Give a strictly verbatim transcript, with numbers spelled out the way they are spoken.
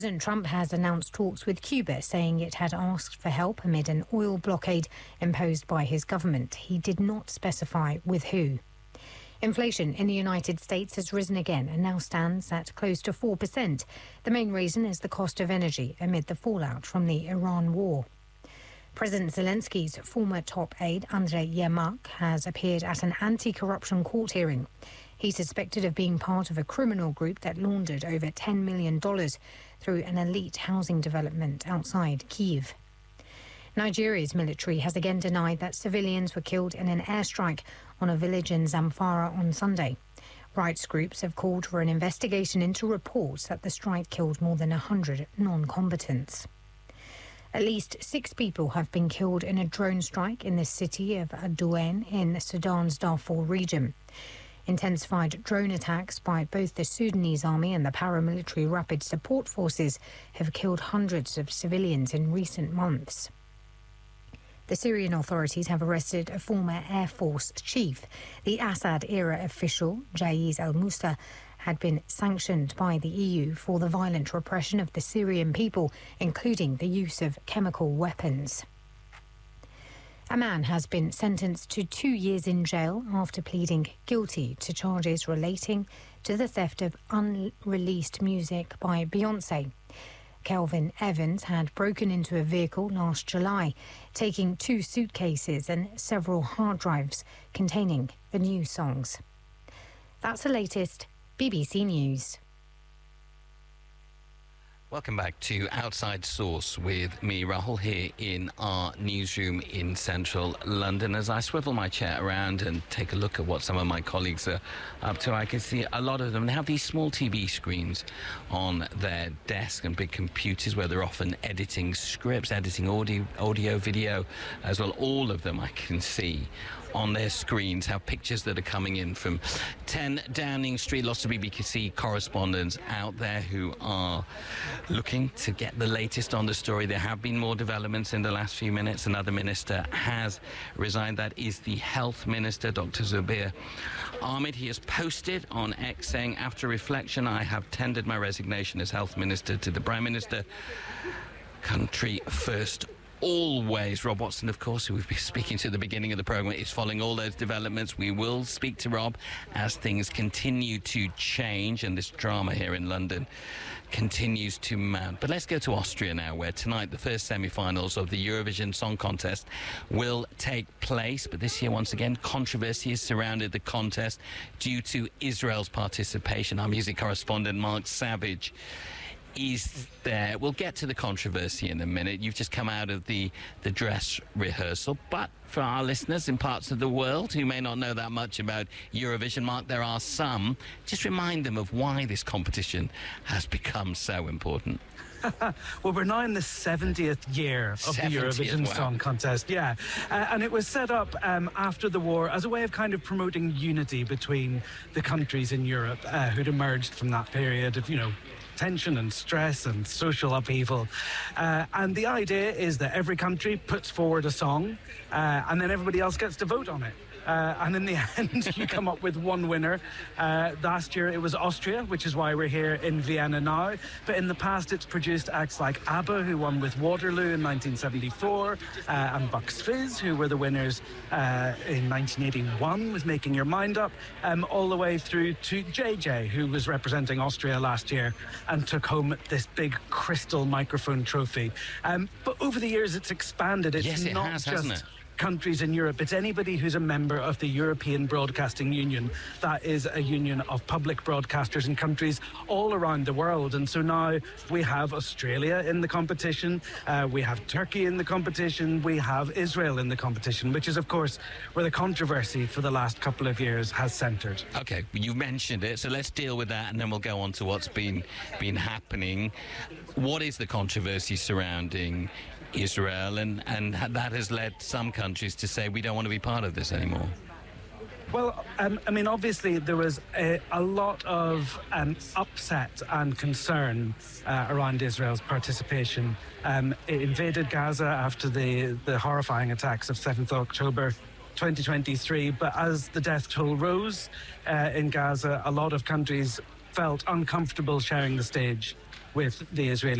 President Trump has announced talks with Cuba, saying it had asked for help amid an oil blockade imposed by his government. He did not specify with who. Inflation in the United States has risen again and now stands at close to four percent. The main reason is the cost of energy amid the fallout from the Iran war. President Zelensky's former top aide, Andrei Yermak, has appeared at an anti-corruption court hearing. He's suspected of being part of a criminal group that laundered over ten million dollars through an elite housing development outside Kyiv. Nigeria's military has again denied that civilians were killed in an airstrike on a village in Zamfara on Sunday. Rights groups have called for an investigation into reports that the strike killed more than one hundred non-combatants. At least six people have been killed in a drone strike in the city of Adouane in Sudan's Darfur region. Intensified drone attacks by both the Sudanese army and the paramilitary rapid support forces have killed hundreds of civilians in recent months. The Syrian authorities have arrested a former Air Force chief. The Assad-era official, Jaiz al-Musa, had been sanctioned by the E U for the violent repression of the Syrian people, including the use of chemical weapons. A man has been sentenced to two years in jail after pleading guilty to charges relating to the theft of unreleased music by Beyoncé. Kelvin Evans had broken into a vehicle last July, taking two suitcases and several hard drives containing the new songs. That's the latest B B C News. Welcome back to Outside Source with me, Rahul, here in our newsroom in central London. As I swivel my chair around and take a look at what some of my colleagues are up to, I can see a lot of them have these small T V screens on their desk and big computers where they're often editing scripts, editing audio, audio, video as well. All of them I can see on their screens have pictures that are coming in from ten Downing Street. Lots of B B C correspondents out there who are looking to get the latest on the story. There have been more developments in the last few minutes. Another minister has resigned. That is the Health Minister, Doctor Zubair Ahmed. He has posted on X saying, after reflection, I have tendered my resignation as Health Minister to the Prime Minister. Country first always. Rob Watson, of course, who we've been speaking to at the beginning of the programme, is following all those developments. We will speak to Rob as things continue to change and this drama here in London continues to mount. But let's go to Austria now, where tonight the first semi-finals of the Eurovision Song Contest will take place. But this year, once again, controversy has surrounded the contest due to Israel's participation. Our music correspondent, Mark Savage, is there. We'll get to the controversy in a minute. You've just come out of the, the dress rehearsal, but for our listeners in parts of the world who may not know that much about Eurovision, Mark, there are some. Just remind them of why this competition has become so important. Well, we're now in the seventieth year of seventieth, the Eurovision wow. Song Contest. Yeah, uh, and it was set up um, after the war as a way of kind of promoting unity between the countries in Europe uh, who'd emerged from that period of, you know, tension and stress and social upheaval. Uh, and the idea is that every country puts forward a song uh, and then everybody else gets to vote on it. Uh, and in the end, you come up with one winner. Uh, last year, it was Austria, which is why we're here in Vienna now. But in the past, it's produced acts like ABBA, who won with Waterloo in nineteen seventy-four, uh, and Bucks Fizz, who were the winners uh, in nineteen eighty-one with Making Your Mind Up, um, all the way through to J J, who was representing Austria last year and took home this big crystal microphone trophy. Um, but over the years, it's expanded. It's yes, it not has, just hasn't it? countries in Europe. It's anybody who's a member of the European Broadcasting Union. That is a union of public broadcasters in countries all around the world. And so now we have Australia in the competition, uh, we have Turkey in the competition, we have Israel in the competition, which is, of course, where the controversy for the last couple of years has centred. OK, you mentioned it, so let's deal with that and then we'll go on to what's been, been happening. What is the controversy surrounding Israel, and, and that has led some countries to say we don't want to be part of this anymore? Well, um, I mean, obviously there was a, a lot of um, upset and concern uh, around Israel's participation. Um, it invaded Gaza after the, the horrifying attacks of seventh of October twenty twenty-three, but as the death toll rose uh, in Gaza, a lot of countries felt uncomfortable sharing the stage with the Israeli